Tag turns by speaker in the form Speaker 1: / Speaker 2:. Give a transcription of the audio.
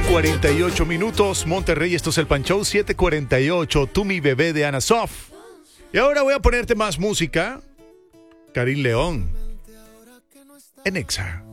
Speaker 1: 7:48. Monterrey, esto es el Pan Show. 7:48. Tú mi bebé de Ana Sof. Y ahora voy a ponerte más música. Karim León en Exa.